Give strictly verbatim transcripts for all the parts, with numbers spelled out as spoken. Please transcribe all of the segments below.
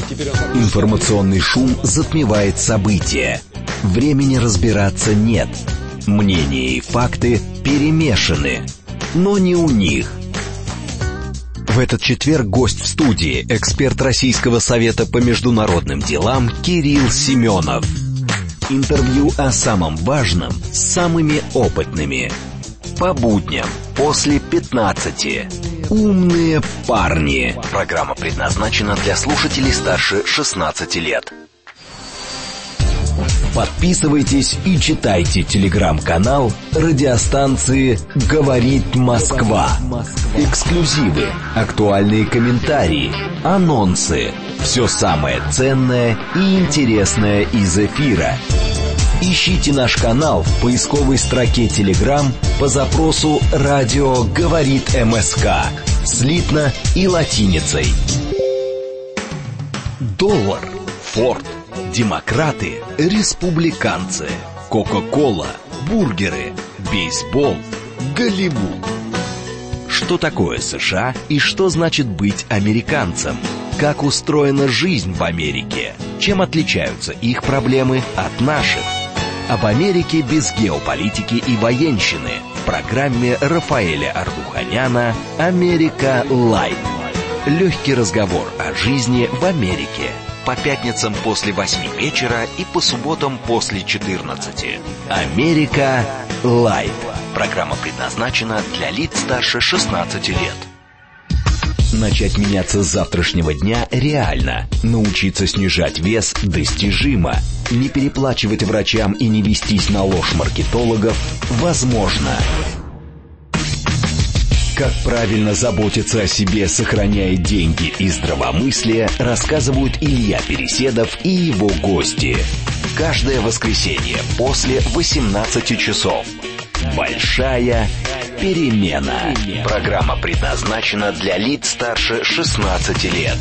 Информационный шум затмевает события. Времени разбираться нет. Мнения и факты перемешаны, но не у них. В этот четверг гость в студии, эксперт Российского совета по международным делам Кирилл Семенов. Интервью о самом важном с самыми опытными. По будням после пятнадцати. Умные парни. Программа предназначена для слушателей старше шестнадцати лет. Подписывайтесь и читайте телеграм-канал радиостанции «Говорит Москва». Эксклюзивы, актуальные комментарии, анонсы. Все самое ценное и интересное из эфира. Ищите наш канал в поисковой строке Telegram по запросу «Радио говорит МСК» слитно и латиницей. Доллар, Форд, демократы, республиканцы, Кока-кола, бургеры, бейсбол, Голливуд. Что такое США и что значит быть американцем? Как устроена жизнь в Америке? Чем отличаются их проблемы от наших? Об Америке без геополитики и военщины в программе Рафаэля Ардуханяна «Америка Лайт». Легкий разговор о жизни в Америке. По пятницам после восьми вечера и по субботам после четырнадцати. «Америка Лайт». Программа предназначена для лиц старше шестнадцати лет. Начать меняться с завтрашнего дня реально. Научиться снижать вес достижимо. Не переплачивать врачам и не вестись на ложь маркетологов возможно. Как правильно заботиться о себе, сохраняя деньги и здравомыслие, рассказывают Илья Переседов и его гости. Каждое воскресенье после восемнадцати часов. Большая перемена. Программа предназначена для лиц старше шестнадцати лет.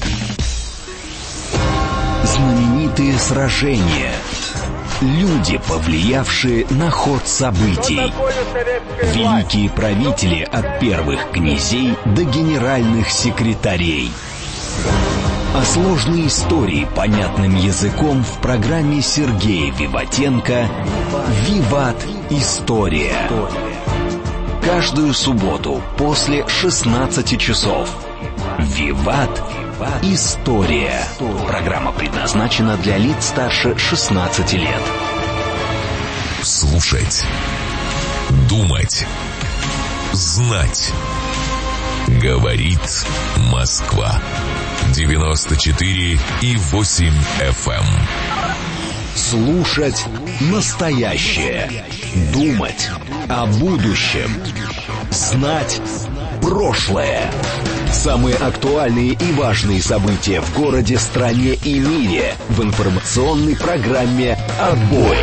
Знаменитые сражения. Люди, повлиявшие на ход событий. Великие правители от первых князей до генеральных секретарей. А сложные истории понятным языком в программе Сергея Виватенко «Виват. История». Каждую субботу после шестнадцати часов. «Виват. История». Программа предназначена для лиц старше шестнадцати лет. Слушать. Думать. Знать. Говорит Москва. девяносто четыре и восемь эф эм. Слушать настоящее. Думать о будущем. Знать прошлое. Самые актуальные и важные события в городе, стране и мире в информационной программе «Отбой».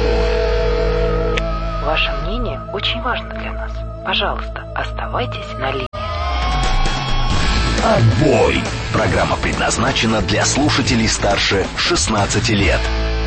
Ваше мнение очень важно для нас. Пожалуйста, оставайтесь на линии. «Отбой». Программа предназначена для слушателей старше шестнадцати лет.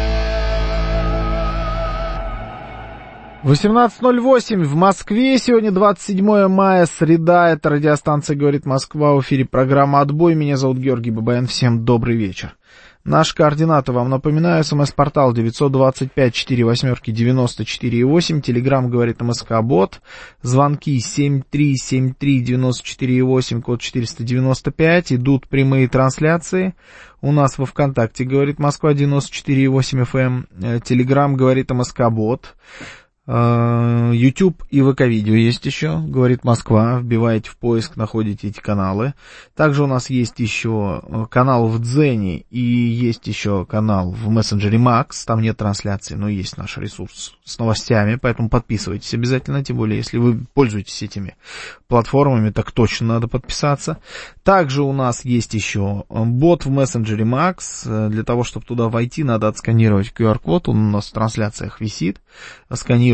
восемнадцать ноль восемь в Москве. Сегодня двадцать седьмое мая, среда. Это радиостанция «Говорит Москва». В эфире программа «Отбой». Меня зовут Георгий Бабаян. Всем добрый вечер. Наши координаты вам напоминаю. СМС-портал девятьсот двадцать пять сорок восемь девяносто четыре восемь. Телеграм «Говорит МСК-бот». Звонки семь три семь три девяносто четыре восемь, код четыреста девяносто пять. Идут прямые трансляции. У нас во ВКонтакте «Говорит Москва» девяносто четыре восемь эф эм. Телеграм «Говорит МСК-бот». YouTube и ВК-видео есть еще, говорит Москва, вбиваете в поиск, находите эти каналы. Также у нас есть еще канал в Дзене и есть еще канал в мессенджере Макс, там нет трансляции, но есть наш ресурс с новостями, поэтому подписывайтесь обязательно, тем более, если вы пользуетесь этими платформами, так точно надо подписаться. Также у нас есть еще бот в мессенджере Макс, для того, чтобы туда войти, надо отсканировать ку ар код, он у нас в трансляциях висит, сканируйте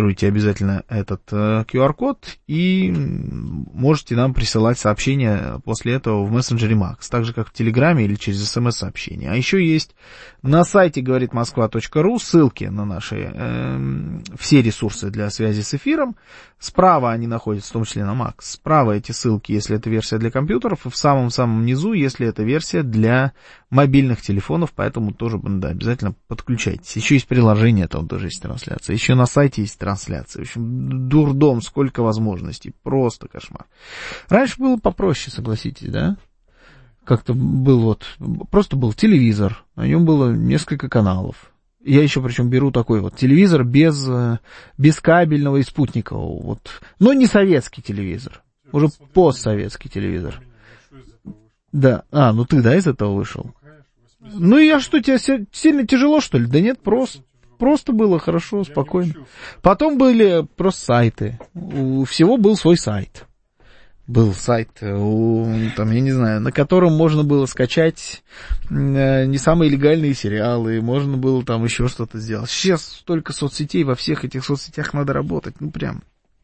сканируйте обязательно этот э, ку ар-код и можете нам присылать сообщения после этого в мессенджере Макс, так же, как в Телеграме или через смс-сообщение. А еще есть на сайте говорит москва точка ру ссылки на наши э, все ресурсы для связи с эфиром. Справа они находятся, в том числе на Макс. Справа эти ссылки, если это версия для компьютеров, и в самом-самом низу, если это версия для мобильных телефонов, поэтому тоже, да, обязательно подключайтесь. Еще есть приложение, там тоже есть трансляция. Еще на сайте есть трансляция. В общем, дурдом, сколько возможностей. Просто кошмар. Раньше было попроще, согласитесь, да? Как-то был вот, просто был телевизор, на нем было несколько каналов. Я еще причем беру такой вот телевизор без, без кабельного и спутникового. Вот. Но не советский телевизор. Уже постсоветский телевизор. Да. А, ну ты, да, из этого вышел? Ну и я что, тебе сильно тяжело, что ли? Да нет, просто. Просто было хорошо, спокойно. Потом были просто сайты. У всего был свой сайт. Был сайт, там, я не знаю, на котором можно было скачать не самые легальные сериалы, можно было там еще что-то сделать. Сейчас столько соцсетей, во всех этих соцсетях надо работать, ну прям.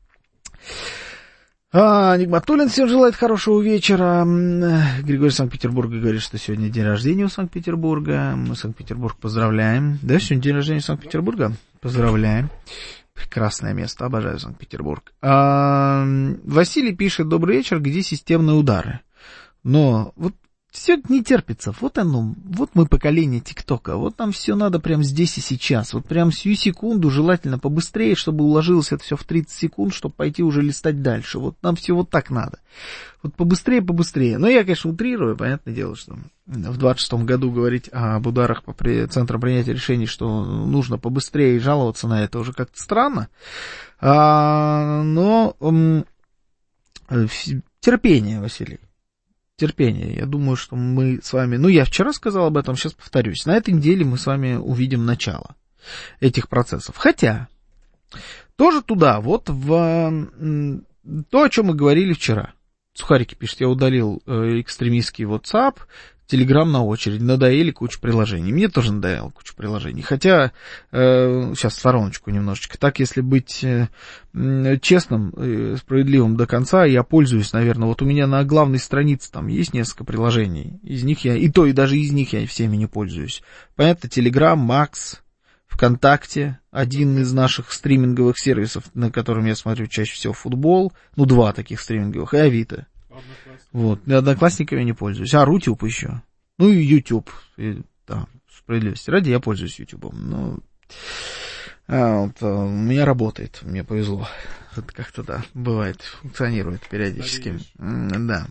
А, Нигматуллин всем желает хорошего вечера. Григорий из Санкт-Петербурга говорит, что сегодня день рождения у Санкт-Петербурга. Мы Санкт-Петербург поздравляем. Да, сегодня день рождения Санкт-Петербурга? Поздравляем. Прекрасное место, обожаю Санкт-Петербург. А, Василий пишет: добрый вечер, где системные удары? Но вот все не терпится, вот оно, вот мы поколение ТикТока, вот нам все надо прямо здесь и сейчас, вот прям сию секунду, желательно побыстрее, чтобы уложилось это все в тридцать секунд, чтобы пойти уже листать дальше, вот нам все вот так надо, вот побыстрее, побыстрее. Но я, конечно, утрирую, понятное дело, что в двадцать шестом году говорить об ударах по при... центрам принятия решений, что нужно побыстрее и жаловаться на это уже как-то странно, а, но м- терпение, Василий. Терпение. Я думаю, что мы с вами... Ну, я вчера сказал об этом, сейчас повторюсь. На этой неделе мы с вами увидим начало этих процессов. Хотя, тоже туда, вот в... То, о чем мы говорили вчера. Сухарики пишет, я удалил э, экстремистский WhatsApp, Telegram на очередь, надоели кучу приложений. Мне тоже надоело кучу приложений. Хотя, э, сейчас в стороночку немножечко. Так, если быть э, честным, э, справедливым до конца, я пользуюсь, наверное, вот у меня на главной странице там есть несколько приложений. Из них я, и то, и даже из них я всеми не пользуюсь. Понятно, Telegram, Max, ВКонтакте, один из наших стриминговых сервисов, на котором я смотрю чаще всего футбол, ну, два таких стриминговых, и Авито. Вот, Одноклассниками не пользуюсь. А, Рутюб еще. Ну и YouTube. И, да, справедливости ради, я пользуюсь Ютубом. Ну, а, вот, а, у меня работает, мне повезло. Это как-то, да, бывает, функционирует периодически. М, да.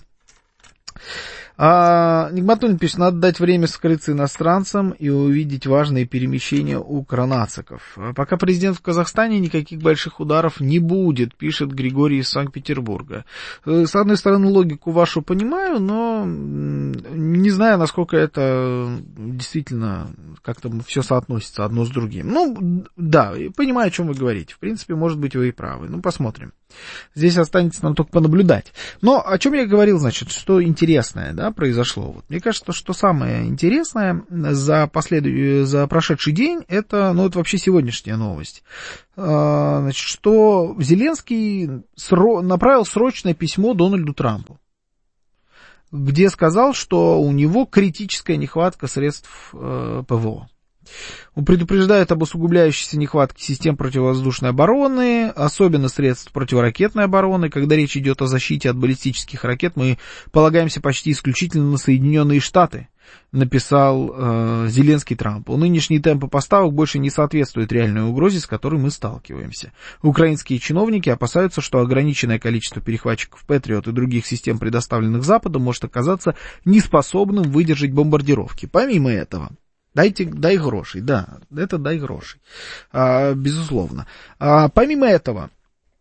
А, Нигматуллин пишет, надо дать время скрыться иностранцам и увидеть важные перемещения укронациков. Пока президент в Казахстане, никаких больших ударов не будет, пишет Григорий из Санкт-Петербурга. С одной стороны, логику вашу понимаю, но не знаю, насколько это действительно как-то все соотносится одно с другим. Ну, да, понимаю, о чем вы говорите. В принципе, может быть, вы и правы. Ну, посмотрим. Здесь останется нам только понаблюдать. Но о чем я говорил, значит, что интересное, да, произошло. Вот, мне кажется, что самое интересное за, послед... за прошедший день, это, ну, это вообще сегодняшняя новость. А, значит, что Зеленский сро... направил срочное письмо Дональду Трампу, где сказал, что у него критическая нехватка средств э, ПВО. Он предупреждает об усугубляющейся нехватке систем противовоздушной обороны, особенно средств противоракетной обороны. Когда речь идет о защите от баллистических ракет, мы полагаемся почти исключительно на Соединенные Штаты, написал э, Зеленский Трампу. Нынешние темпы поставок больше не соответствуют реальной угрозе, с которой мы сталкиваемся. Украинские чиновники опасаются, что ограниченное количество перехватчиков Патриот и других систем, предоставленных Западом, может оказаться неспособным выдержать бомбардировки. Помимо этого, Дайте, дай грошей, да, это дай грошей, а, безусловно. А, помимо этого,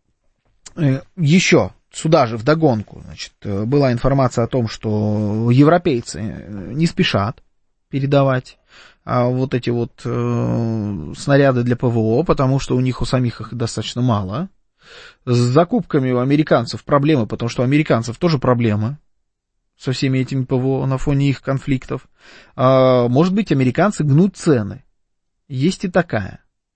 еще сюда же вдогонку, значит, была информация о том, что европейцы не спешат передавать а, вот эти вот э, снаряды для ПВО, потому что у них у самих их достаточно мало. С закупками у американцев проблемы, потому что у американцев тоже проблемы со всеми этими ПВО на фоне их конфликтов. А, может быть, американцы гнут цены. Есть и такая.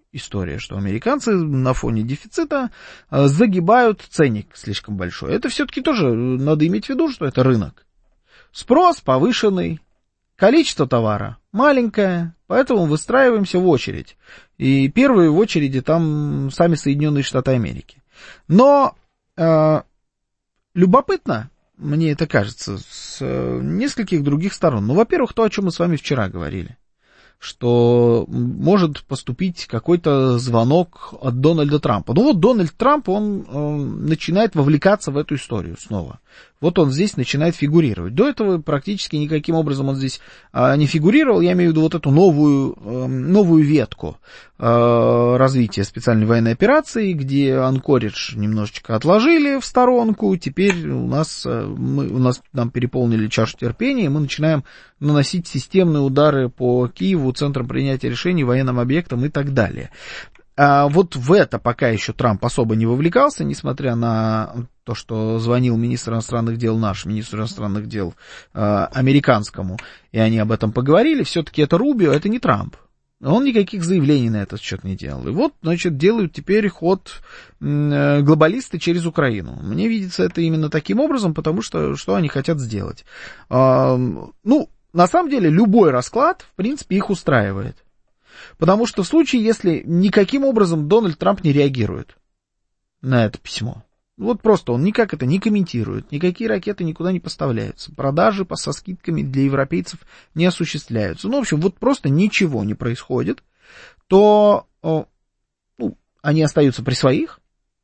история, что американцы на фоне дефицита загибают ценник слишком большой. Это все-таки тоже надо иметь в виду, что это рынок. Спрос повышенный, количество товара маленькое, поэтому выстраиваемся в очередь. И первые в очереди там сами Соединенные Штаты Америки. Но э, любопытно, мне это кажется, с э, нескольких других сторон. Ну, во-первых, то, о чем мы с вами вчера говорили, что может поступить какой-то звонок от Дональда Трампа. Ну вот Дональд Трамп, он э, начинает вовлекаться в эту историю снова. Вот он здесь начинает фигурировать. До этого практически никаким образом он здесь э, не фигурировал. Я имею в виду вот эту новую, э, новую ветку э, развития специальной военной операции, где Анкоридж немножечко отложили в сторонку. Теперь у нас, э, мы, у нас нам переполнили чашу терпения, и мы начинаем наносить системные удары по Киеву, центрам принятия решений, военным объектам и так далее. А вот в это пока еще Трамп особо не вовлекался, несмотря на то, что звонил министр иностранных дел наш, министр иностранных дел э, американскому, и они об этом поговорили. Все-таки это Рубио, это не Трамп. Он никаких заявлений на этот счет не делал. И вот, значит, делают теперь ход э, глобалисты через Украину. Мне видится это именно таким образом, потому что что они хотят сделать. Э, ну, на самом деле, любой расклад, в принципе, их устраивает. Потому что в случае, если никаким образом Дональд Трамп не реагирует на это письмо, вот просто он никак это не комментирует, никакие ракеты никуда не поставляются, продажи со скидками для европейцев не осуществляются, ну, в общем, вот просто ничего не происходит, то ну, они остаются при своих,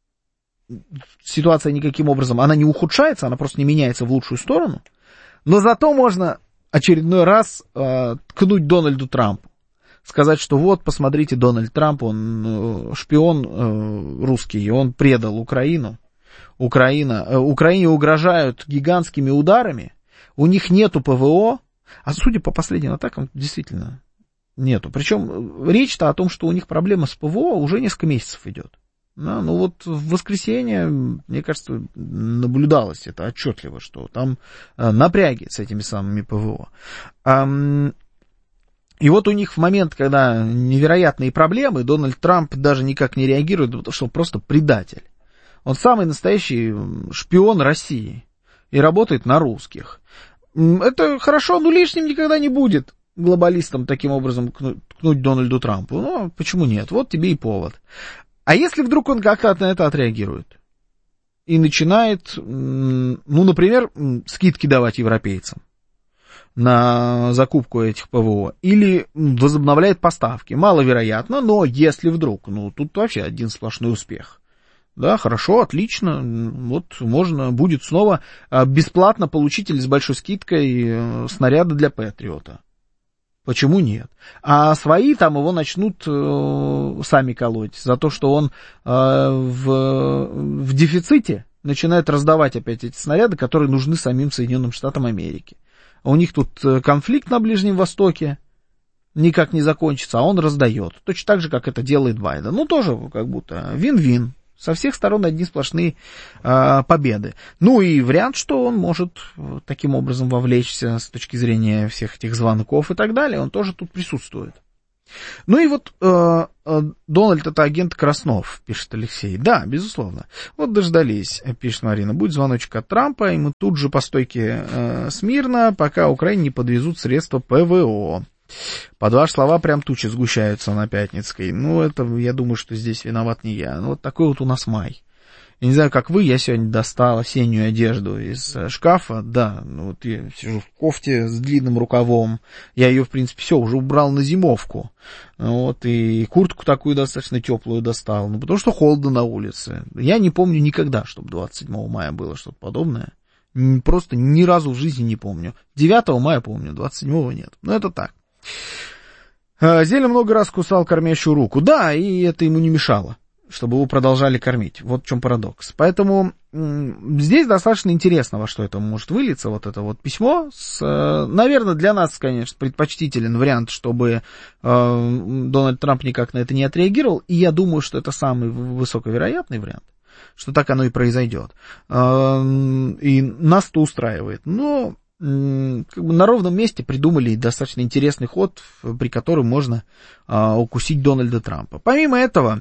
ситуация никаким образом, она не ухудшается, она просто не меняется в лучшую сторону, но зато можно очередной раз э, ткнуть Дональду Трампу. Сказать, что вот, посмотрите, Дональд Трамп, он шпион э, русский, он предал Украину. Украина, э, Украине угрожают гигантскими ударами, у них нету ПВО, а судя по последним атакам, действительно нету. Причем речь-то о том, что у них проблема с ПВО уже несколько месяцев идет. Да, ну вот в воскресенье, мне кажется, наблюдалось это отчетливо, что там э, напряги с этими самыми ПВО. А, И вот у них в момент, когда невероятные проблемы, Дональд Трамп даже никак не реагирует, потому что он просто предатель. Он самый настоящий шпион России и работает на русских. Это хорошо, но лишним никогда не будет глобалистам таким образом ткнуть Дональду Трампу. Ну, почему нет? Вот тебе и повод. А если вдруг он как-то на это отреагирует и начинает, ну, например, скидки давать европейцам на закупку этих ПВО, или возобновляет поставки. Маловероятно, но если вдруг, ну, тут вообще один сплошной успех. Да, хорошо, отлично, вот можно будет снова бесплатно получить или с большой скидкой снаряды для Патриота. Почему нет? А свои там его начнут э, сами колоть за то, что он э, в, в дефиците начинает раздавать опять эти снаряды, которые нужны самим Соединенным Штатам Америки. У них тут конфликт на Ближнем Востоке никак не закончится, а он раздает. Точно так же, как это делает Байден. Ну, тоже как будто вин-вин. Со всех сторон одни сплошные э, победы. Ну, и вариант, что он может таким образом вовлечься с точки зрения всех этих звонков и так далее, он тоже тут присутствует. Ну и вот э, э, Дональд — это агент Краснов, пишет Алексей. Да, безусловно. Вот дождались, пишет Марина. Будет звоночек от Трампа, и мы тут же по стойке э, смирно, пока Украине не подвезут средства ПВО. Под ваши слова прям тучи сгущаются на Пятницкой. Ну, это, я думаю, что здесь виноват не я. Ну, вот такой вот у нас май. Я не знаю, как вы, я сегодня достал осеннюю одежду из шкафа, да, ну, вот я сижу в кофте с длинным рукавом, я ее, в принципе, все, уже убрал на зимовку, вот, и куртку такую достаточно теплую достал, ну, потому что холодно на улице. Я не помню никогда, чтобы двадцать седьмого мая было что-то подобное, просто ни разу в жизни не помню. девятого мая помню, двадцать седьмого нет, ну, это так. Зеля много раз кусал кормящую руку, да, и это ему не мешало, чтобы его продолжали кормить. Вот в чем парадокс. Поэтому м- здесь достаточно интересно, во что это может вылиться, вот это вот письмо. С, э, наверное, для нас, конечно, предпочтителен вариант, чтобы э, Дональд Трамп никак на это не отреагировал. И я думаю, что это самый высоковероятный вариант, что так оно и произойдет. Э, и нас-то устраивает. Но как бы на ровном месте придумали достаточно интересный ход, при котором можно а, укусить Дональда Трампа. Помимо этого,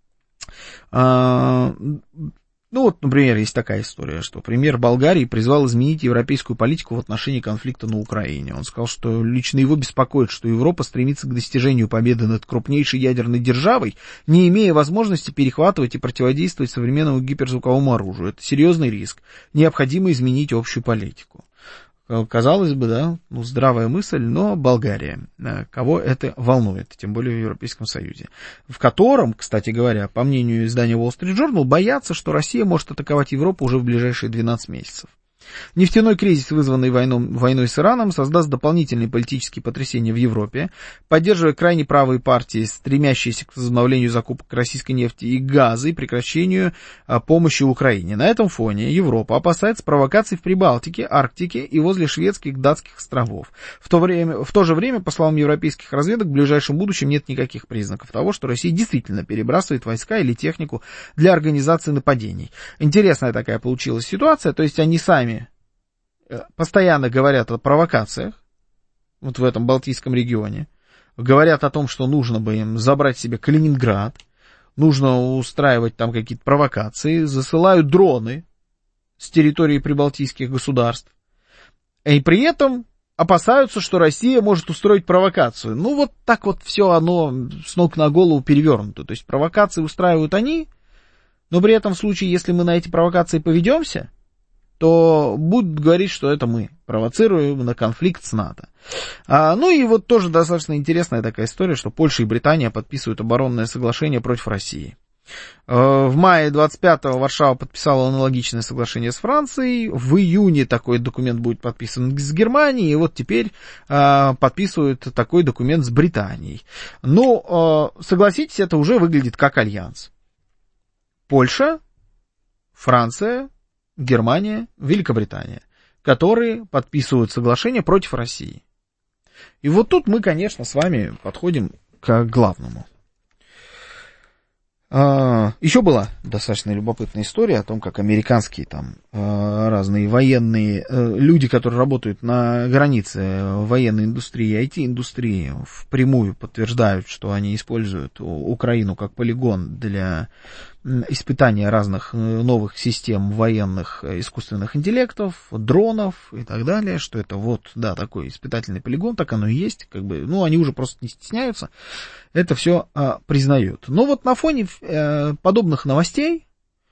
а, ну вот, например, есть такая история, что премьер Болгарии призвал изменить европейскую политику в отношении конфликта на Украине. Он сказал, что лично его беспокоит, что Европа стремится к достижению победы над крупнейшей ядерной державой, не имея возможности перехватывать и противодействовать современному гиперзвуковому оружию. Это серьезный риск. Необходимо изменить общую политику. Казалось бы, да, ну, здравая мысль, но Болгария, кого это волнует, тем более в Европейском Союзе, в котором, кстати говоря, по мнению издания Wall Street Journal, боятся, что Россия может атаковать Европу уже в ближайшие двенадцать месяцев. Нефтяной кризис, вызванный войной, войной с Ираном, создаст дополнительные политические потрясения в Европе, поддерживая крайне правые партии, стремящиеся к возобновлению закупок российской нефти и газа и прекращению а, помощи Украине. На этом фоне Европа опасается провокаций в Прибалтике, Арктике и возле шведских и датских островов. В то, время, в то же время, по словам европейских разведок, в ближайшем будущем нет никаких признаков того, что Россия действительно перебрасывает войска или технику для организации нападений. Интересная такая получилась ситуация, то есть они сами постоянно говорят о провокациях, вот в этом Балтийском регионе, говорят о том, что нужно бы им забрать себе Калининград, нужно устраивать там какие-то провокации, засылают дроны с территории прибалтийских государств, и при этом опасаются, что Россия может устроить провокацию. Ну, вот так вот все оно с ног на голову перевернуто. То есть провокации устраивают они, но при этом в случае, если мы на эти провокации поведемся, то будут говорить, что это мы провоцируем на конфликт с НАТО. А, ну и вот тоже достаточно интересная такая история, что Польша и Британия подписывают оборонное соглашение против России. А, в мае двадцать пятого Варшава подписала аналогичное соглашение с Францией, в июне такой документ будет подписан с Германией, и вот теперь а, подписывают такой документ с Британией. Ну, а, согласитесь, это уже выглядит как альянс. Польша, Франция, Германия, Великобритания, которые подписывают соглашение против России. И вот тут мы, конечно, с вами подходим к главному. А, еще была достаточно любопытная история о том, как американские там разные военные люди, которые работают на границе военной индустрии и ай ти-индустрии, впрямую подтверждают, что они используют Украину как полигон для испытания разных новых систем военных искусственных интеллектов, дронов и так далее, что это вот, да, такой испытательный полигон, так оно и есть, как бы, ну, они уже просто не стесняются, это все а, признают. Но вот на фоне а, подобных новостей,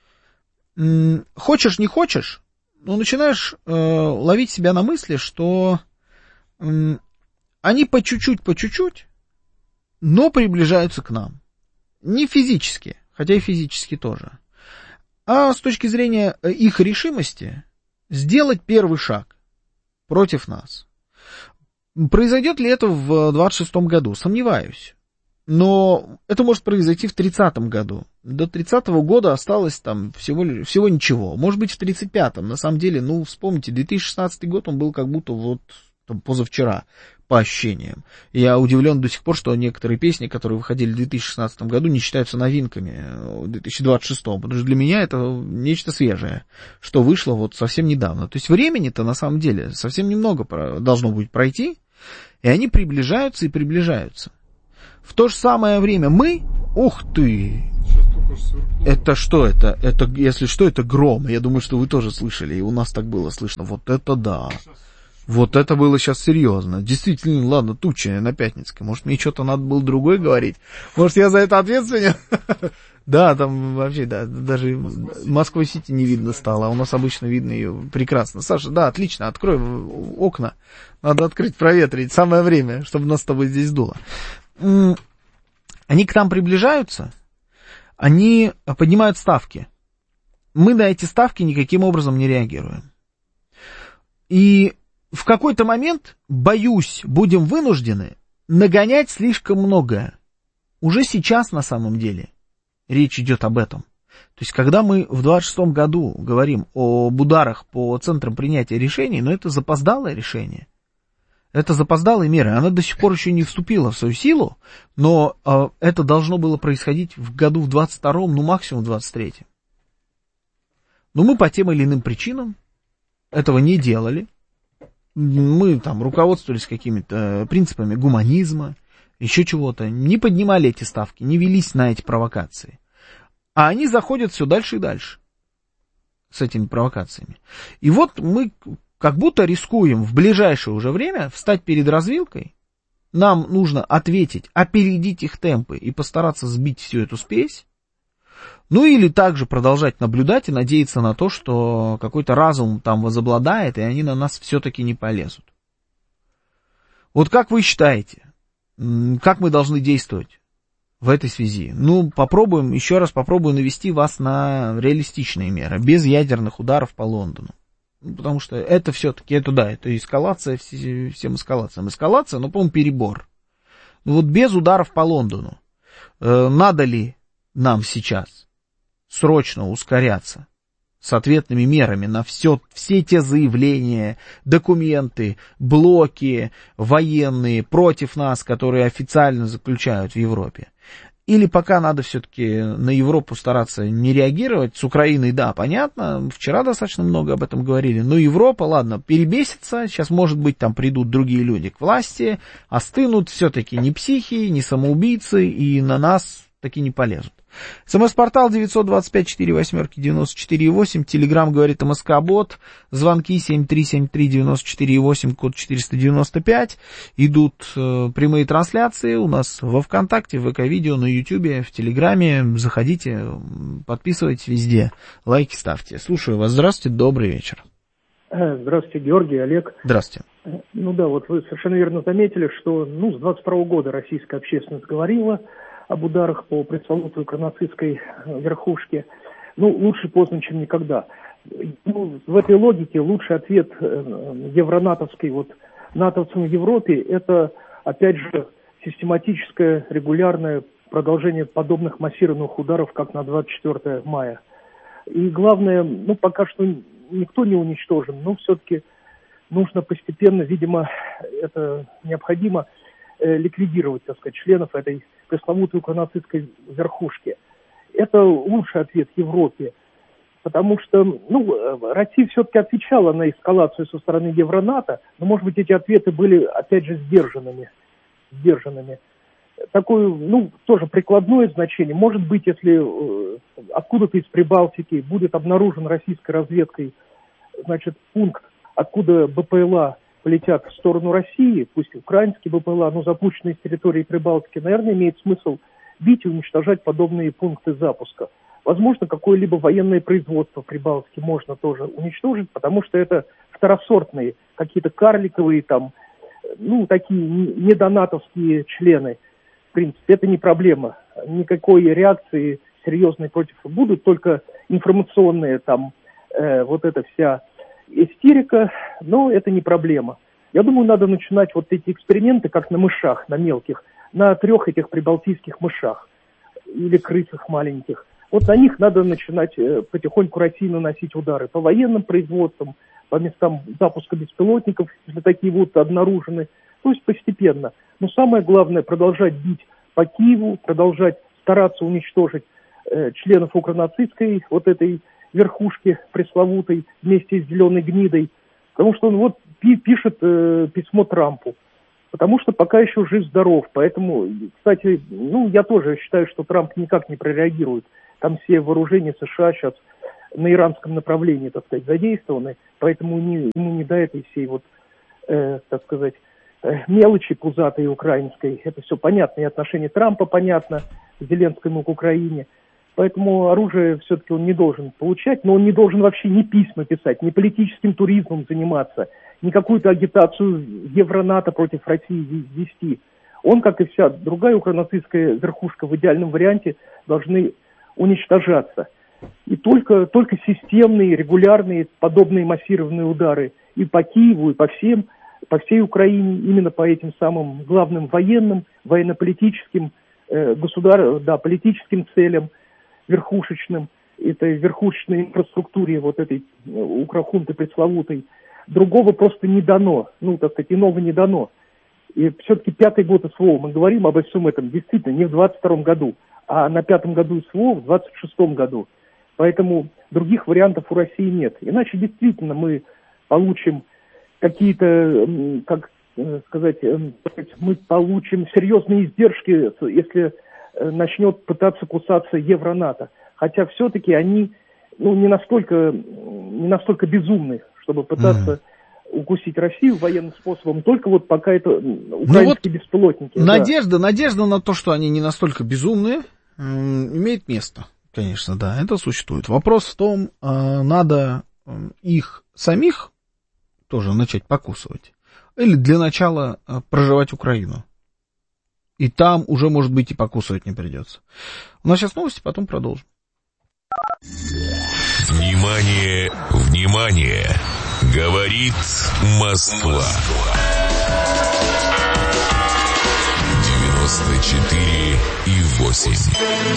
м, хочешь не хочешь, ну, начинаешь а, ловить себя на мысли, что м, они по чуть-чуть, по чуть-чуть, но приближаются к нам. Не физически, хотя и физически тоже, а с точки зрения их решимости сделать первый шаг против нас. Произойдет ли это в двадцать шестом году? Сомневаюсь. Но это может произойти в тридцатом году. До тридцатого года осталось там всего, всего ничего. Может быть, в тридцать пятом. На самом деле, ну, вспомните, две тысячи шестнадцатый год, он был как будто вот там, позавчера, по ощущениям. Я удивлен до сих пор, что некоторые песни, которые выходили в две тысячи шестнадцатом году, не считаются новинками в две тысячи двадцать шестом, потому что для меня это нечто свежее, что вышло вот совсем недавно. То есть времени-то на самом деле совсем немного должно будет пройти, и они приближаются и приближаются. В то же самое время мы... Ух ты! Это что это? Это, если что, это гром. Я думаю, что вы тоже слышали, и у нас так было слышно. Вот это да! Вот это было сейчас серьезно. Действительно, ладно, туча на Пятницкой. Может, мне что-то надо было другое говорить? Может, я за это ответственен? Да, там вообще, да, даже Москва-Сити не видно стало, а у нас обычно видно ее прекрасно. Саша, да, отлично, открой окна. Надо открыть, проветрить. Самое время, чтобы нас с тобой здесь дуло. Они к нам приближаются, они поднимают ставки. Мы на эти ставки никаким образом не реагируем. И в какой-то момент, боюсь, будем вынуждены нагонять слишком многое. Уже сейчас, на самом деле, речь идет об этом. То есть, когда мы в двадцать шестом году говорим об ударах по центрам принятия решений, но это запоздалое решение. Это запоздалые меры. Она до сих пор еще не вступила в свою силу, но э, это должно было происходить в году в двадцать втором, ну максимум в двадцать третьем. Но мы по тем или иным причинам этого не делали. мы там руководствовались какими-то принципами гуманизма, еще чего-то, не поднимали эти ставки, не велись на эти провокации. А они заходят все дальше и дальше с этими провокациями. И вот мы как будто рискуем в ближайшее уже время встать перед развилкой. Нам нужно ответить, опередить их темпы и постараться сбить всю эту спесь. Ну или также продолжать наблюдать и надеяться на то, что какой-то разум там возобладает, и они на нас все-таки не полезут. Вот как вы считаете, как мы должны действовать в этой связи? Ну, попробуем, еще раз попробую навести вас на реалистичные меры, без ядерных ударов по Лондону. Потому что это все-таки, это да, это эскалация, всем эскалациям. Эскалация, но, по-моему, перебор. Ну вот без ударов по Лондону. Э, надо ли нам сейчас срочно ускоряться с ответными мерами на все, все те заявления, документы, блоки военные против нас, которые официально заключают в Европе? Или пока надо все-таки на Европу стараться не реагировать? С Украиной, да, понятно, вчера достаточно много об этом говорили, но Европа, ладно, перебесится, сейчас, может быть, там придут другие люди к власти, остынут, все-таки не психи, не самоубийцы, и на нас таки не полезут. СМС-портал девятьсот двадцать пять сорок восемь девяносто четыре восемь, Телеграм говорит МСК-бот, звонки семь три семь три девяносто четыре восемь, код четыреста девяносто пять, идут э, прямые трансляции у нас во ВКонтакте, в ВК-видео, на Ютубе, в Телеграме, заходите, подписывайтесь везде, лайки ставьте. Слушаю вас, здравствуйте, добрый вечер. Здравствуйте, Георгий, Олег. Здравствуйте. Ну да, вот вы совершенно верно заметили, что ну, с двадцать второго года российская общественность говорила об ударах по пресловутой укронацистской верхушке. Ну, лучше поздно, чем никогда. Ну, в этой логике лучший ответ евронатовской, вот, натовцам в Европе, это, опять же, систематическое, регулярное продолжение подобных массированных ударов, как на двадцать четвёртое мая. И главное, ну, пока что никто не уничтожен, но все-таки нужно постепенно, видимо, это необходимо, э, ликвидировать, так сказать, членов этой пресловутой укронацистской верхушки. Это лучший ответ Европе, потому что, ну, Россия все-таки отвечала на эскалацию со стороны Евронато, но, может быть, эти ответы были, опять же, сдержанными, сдержанными. Такое, ну, тоже прикладное значение. Может быть, если э, откуда-то из Прибалтики будет обнаружен российской разведкой, значит, пункт, откуда БПЛА полетят в сторону России, пусть украинские БПЛА, но запущенные с территории Прибалтики, наверное, имеет смысл бить и уничтожать подобные пункты запуска. Возможно, какое-либо военное производство в Прибалтике можно тоже уничтожить, потому что это второсортные, какие-то карликовые там, ну, такие недонатовские члены. В принципе, это не проблема. Никакой реакции серьезной против будут, только информационные там, э, вот эта вся истерика, но это не проблема. Я думаю, надо начинать вот эти эксперименты, как на мышах, на мелких, на трех этих прибалтийских мышах или крысах маленьких. Вот на них надо начинать э, потихоньку России наносить удары по военным производствам, по местам запуска беспилотников, если такие вот обнаружены, то есть постепенно. Но самое главное, продолжать бить по Киеву, продолжать стараться уничтожить э, членов укронацистской вот этой верхушки пресловутой вместе с зеленой гнидой, потому что он вот пи- пишет э, письмо Трампу, потому что пока еще жив-здоров, поэтому, кстати, ну, я тоже считаю, что Трамп никак не прореагирует, там все вооружения США сейчас на иранском направлении, так сказать, задействованы, поэтому не, ему не до этой всей вот, э, так сказать, э, мелочи пузатой украинской, это все понятно, и отношение Трампа понятно к Зеленскому, к Украине. Поэтому оружие все-таки он не должен получать, но он не должен вообще ни письма писать, ни политическим туризмом заниматься, ни какую-то агитацию Евронато против России вести. Он, как и вся другая укронацистская верхушка в идеальном варианте, должны уничтожаться. И только, только системные, регулярные, подобные массированные удары и по Киеву, и по всем, по всей Украине, именно по этим самым главным военным, военно-политическим, э, государ, да, политическим целям, верхушечным, этой верхушечной инфраструктуре вот этой укрохунты пресловутой, другого просто не дано, ну, так сказать, иного не дано. И все-таки пятый год СВО, мы говорим обо всем этом действительно не в двадцать втором году, а на пятом году СВО в двадцать шестом году. Поэтому других вариантов у России нет. Иначе действительно мы получим какие-то, как сказать, мы получим серьезные издержки, если начнет пытаться кусаться евро-НАТО. Хотя все-таки они ну, не настолько, не настолько безумны, чтобы пытаться mm. укусить Россию военным способом, только вот пока это украинские ну вот беспилотники. Надежда, да. надежда на то, что они не настолько безумные, имеет место, конечно, да, это существует. Вопрос в том, надо их самих тоже начать покусывать, или для начала проживать Украину. И там уже, может быть, и покусывать не придется. У нас сейчас новости, потом продолжим. Внимание, внимание! Говорит Москва. девяносто четыре и восемь.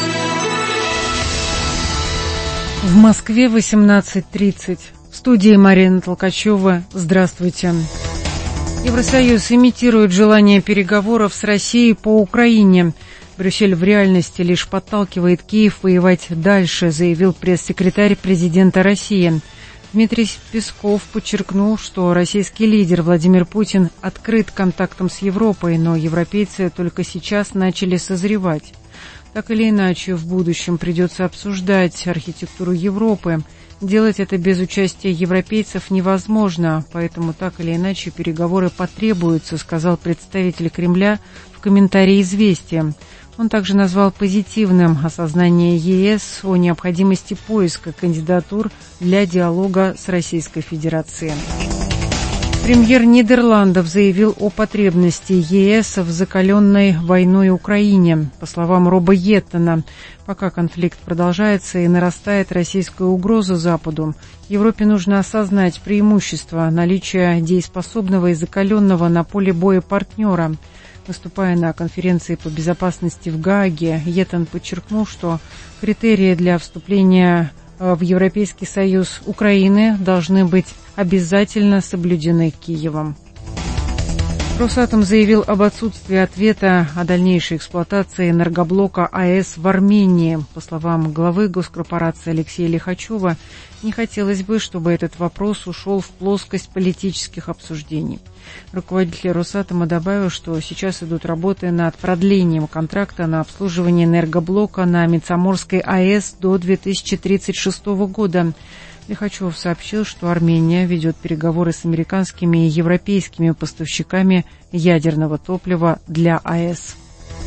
В Москве восемнадцать тридцать. В студии Марина Толкачева. Здравствуйте. Евросоюз имитирует желание переговоров с Россией по Украине. Брюссель в реальности лишь подталкивает Киев воевать дальше, заявил пресс-секретарь президента России. Дмитрий Песков подчеркнул, что российский лидер Владимир Путин открыт к контактам с Европой, но европейцы только сейчас начали созревать. Так или иначе, в будущем придется обсуждать архитектуру Европы. Делать это без участия европейцев невозможно, поэтому так или иначе переговоры потребуются, сказал представитель Кремля в комментарии «Известия». Он также назвал позитивным осознание ЕС о необходимости поиска кандидатур для диалога с Российской Федерацией. Премьер Нидерландов заявил о потребности ЕС в закаленной войной Украине. По словам Роба Йеттена, пока конфликт продолжается и нарастает российская угроза Западу, Европе нужно осознать преимущество наличия дееспособного и закаленного на поле боя партнера. Выступая на конференции по безопасности в Гааге, Йеттен подчеркнул, что критерии для вступления в Европейский Союз Украины должны быть обязательно соблюдены Киевом. Росатом заявил об отсутствии ответа о дальнейшей эксплуатации энергоблока АЭС в Армении. По словам главы госкорпорации Алексея Лихачева, не хотелось бы, чтобы этот вопрос ушел в плоскость политических обсуждений. Руководитель Росатома добавил, что сейчас идут работы над продлением контракта на обслуживание энергоблока на Мицаморской АЭС до две тысячи тридцать шестого года. Лихачев сообщил, что Армения ведет переговоры с американскими и европейскими поставщиками ядерного топлива для АЭС.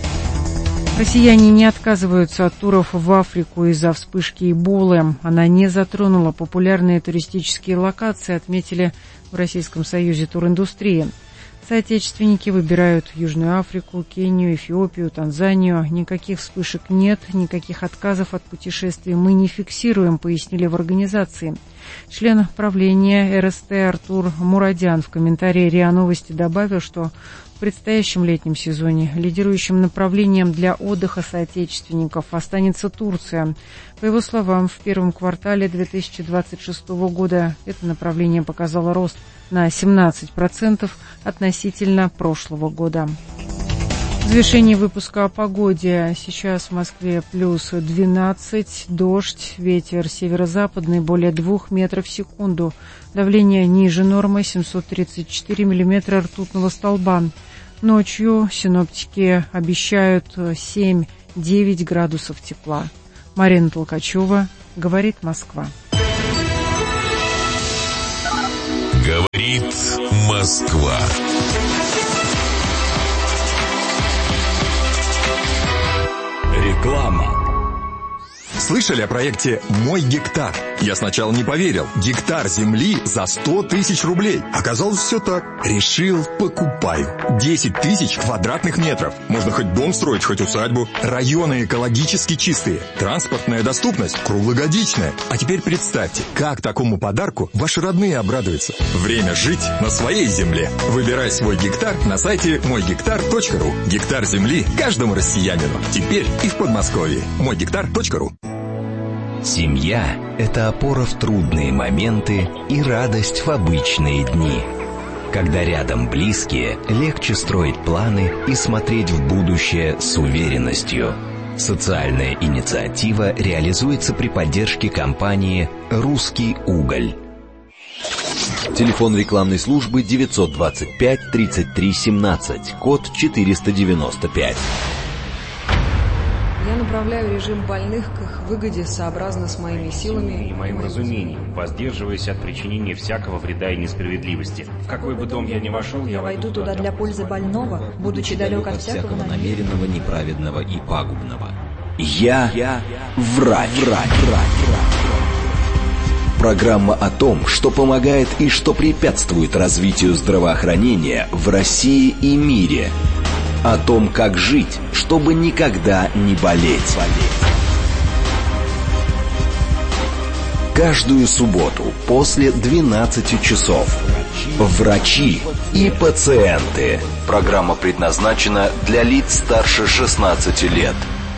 Россияне не отказываются от туров в Африку из-за вспышки Эболы. Она не затронула популярные туристические локации, отметили в Российском союзе туриндустрии. Соотечественники выбирают Южную Африку, Кению, Эфиопию, Танзанию. Никаких вспышек нет, никаких отказов от путешествий мы не фиксируем, пояснили в организации. Член правления эр эс тэ Артур Мурадян в комментарии РИА Новости добавил, что в предстоящем летнем сезоне лидирующим направлением для отдыха соотечественников останется Турция. По его словам, в первом квартале две тысячи двадцать шестого года это направление показало рост на семнадцать процентов относительно прошлого года. В завершении выпуска о погоде. Сейчас в Москве плюс двенадцать, дождь, ветер северо-западный более двух метров в секунду. Давление ниже нормы семьсот тридцать четыре миллиметра ртутного столба. Ночью синоптики обещают семь-девять градусов тепла. Марина Толкачева, говорит Москва. Говорит Москва. Реклама. Слышали о проекте «Мой гектар»? Я сначала не поверил. Гектар земли за сто тысяч рублей. Оказалось, все так. Решил, покупаю. десять тысяч квадратных метров. Можно хоть дом строить, хоть усадьбу. Районы экологически чистые. Транспортная доступность круглогодичная. А теперь представьте, как такому подарку ваши родные обрадуются. Время жить на своей земле. Выбирай свой гектар на сайте мой гектар точка ру. Гектар земли каждому россиянину. Теперь и в Подмосковье. мой гектар точка ру. Семья – это опора в трудные моменты и радость в обычные дни. Когда рядом близкие, легче строить планы и смотреть в будущее с уверенностью. Социальная инициатива реализуется при поддержке компании «Русский уголь». Телефон рекламной службы девятьсот двадцать пять тридцать три семнадцать, код четыреста девяносто пять. Я направляю режим больных к их выгоде сообразно с моими силами и моим разумением, воздерживаясь от причинения всякого вреда и несправедливости. В какой бы дом я ни вошел, я, я войду туда для пользы больного, будучи далек от всякого намеренного, неправедного и пагубного. Я, я врач. врач. Программа о том, что помогает и что препятствует развитию здравоохранения в России и мире. О том, как жить, чтобы никогда не болеть. Каждую субботу после двенадцати часов. Врачи и пациенты. Программа предназначена для лиц старше шестнадцати лет.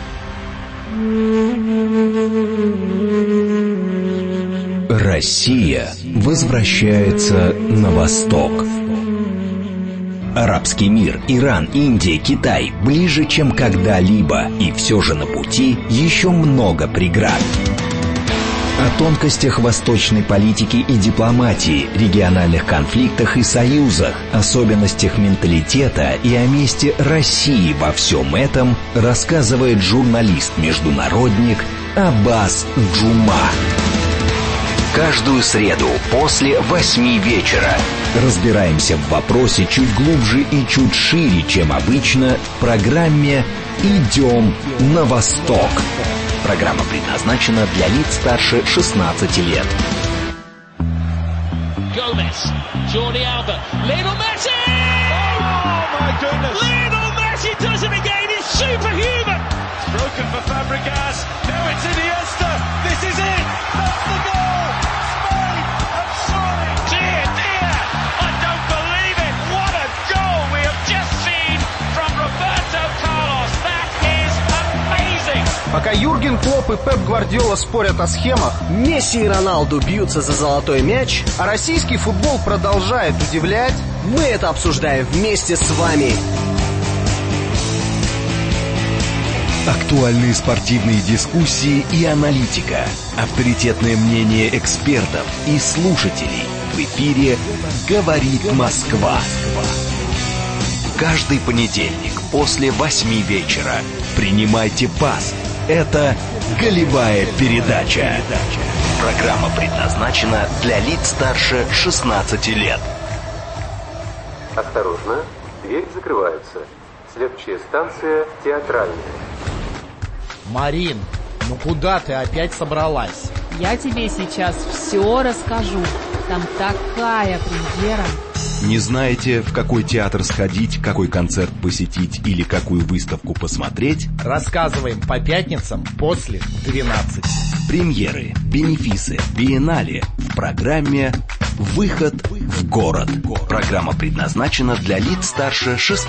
Россия возвращается на восток. Арабский мир, Иран, Индия, Китай ближе, чем когда-либо, и все же на пути еще много преград. О тонкостях восточной политики и дипломатии, региональных конфликтах и союзах, особенностях менталитета и о месте России во всем этом рассказывает журналист-международник Аббас Джума. Каждую среду после восьми вечера разбираемся в вопросе чуть глубже и чуть шире, чем обычно, в программе «Идем на восток». Программа предназначена для лиц старше шестнадцати лет. Gomez, Jordi Alba, Lionel Messi! Oh my goodness! Lionel Messi does it again. It's superhuman. It's broken for Fabregas. Now it's Iniesta. This is it. That's the goal. Spain have scored. Dear, dear, I don't believe it. What a goal we have just seen from Roberto Carlos. That is amazing. Пока Юрген Клопп и Пеп Гвардиола спорят о схемах, Месси и Роналду бьются за золотой мяч, а российский футбол продолжает удивлять, мы это обсуждаем вместе с вами. Актуальные спортивные дискуссии и аналитика, авторитетное мнение экспертов и слушателей. В эфире «Говорит Москва». Каждый понедельник после восьми вечера принимайте пас. Это «Голевая передача». Программа предназначена для лиц старше шестнадцати лет. Осторожно, дверь закрывается. Следующая станция Театральная. Марин, ну куда ты опять собралась? Я тебе сейчас все расскажу. Там такая премьера. Не знаете, в какой театр сходить, какой концерт посетить или какую выставку посмотреть? Рассказываем по пятницам после двенадцати. Премьеры, бенефисы, биеннале в программе «Выход в город». Программа предназначена для лиц старше шестнадцати.